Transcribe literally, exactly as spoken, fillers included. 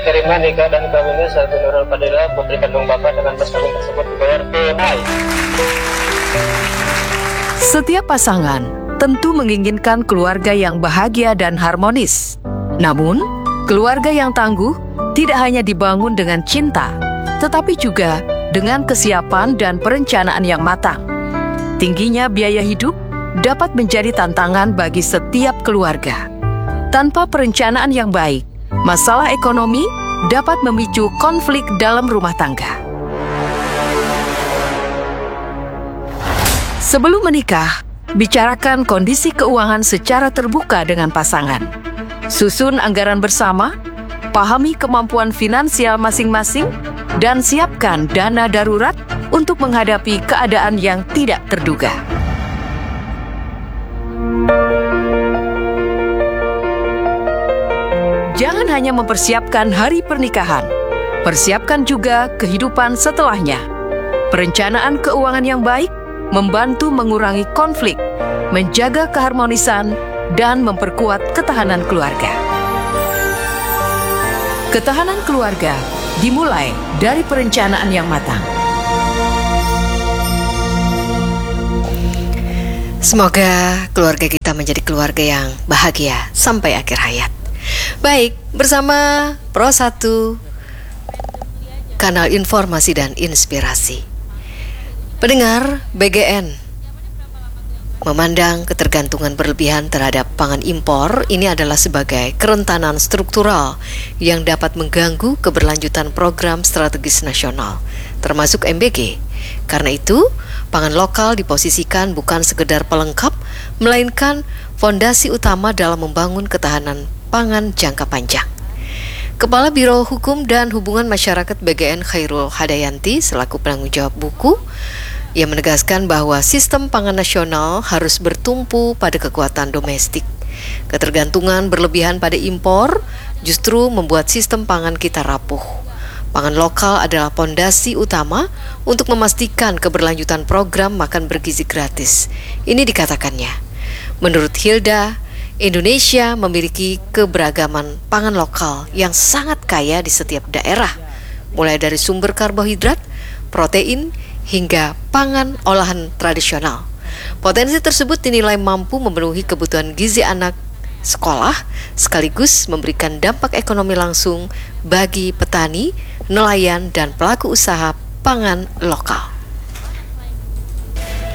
terima nikah dan kawinnya Satu Nurul Fadila, putri kandung Bapak dengan mas kawin tersebut dibayar tunai. Setiap pasangan tentu menginginkan keluarga yang bahagia dan harmonis. Namun, keluarga yang tangguh tidak hanya dibangun dengan cinta, tetapi juga dengan kesiapan dan perencanaan yang matang. Tingginya biaya hidup dapat menjadi tantangan bagi setiap keluarga. Tanpa perencanaan yang baik, masalah ekonomi dapat memicu konflik dalam rumah tangga. Sebelum menikah, bicarakan kondisi keuangan secara terbuka dengan pasangan. Susun anggaran bersama, pahami kemampuan finansial masing-masing, dan siapkan dana darurat untuk menghadapi keadaan yang tidak terduga. Jangan hanya mempersiapkan hari pernikahan, persiapkan juga kehidupan setelahnya. Perencanaan keuangan yang baik membantu mengurangi konflik, menjaga keharmonisan, dan memperkuat ketahanan keluarga. Ketahanan keluarga dimulai dari perencanaan yang matang. Semoga keluarga kita menjadi keluarga yang bahagia sampai akhir hayat. Baik, bersama Pro satu, kanal informasi dan inspirasi. Pendengar B G N memandang ketergantungan berlebihan terhadap pangan impor ini adalah sebagai kerentanan struktural yang dapat mengganggu keberlanjutan program strategis nasional, termasuk M B G. Karena itu, pangan lokal diposisikan bukan sekedar pelengkap, melainkan fondasi utama dalam membangun ketahanan pangan jangka panjang. Kepala Biro Hukum dan Hubungan Masyarakat B G N Khairul Hadayanti selaku penanggung jawab buku, ia menegaskan bahwa sistem pangan nasional harus bertumpu pada kekuatan domestik. Ketergantungan berlebihan pada impor justru membuat sistem pangan kita rapuh. Pangan lokal adalah fondasi utama untuk memastikan keberlanjutan program makan bergizi gratis. Ini dikatakannya. Menurut Hilda, Indonesia memiliki keberagaman pangan lokal yang sangat kaya di setiap daerah, mulai dari sumber karbohidrat, protein, hingga pangan olahan tradisional. Potensi tersebut dinilai mampu memenuhi kebutuhan gizi anak sekolah, sekaligus memberikan dampak ekonomi langsung bagi petani, nelayan, dan pelaku usaha pangan lokal.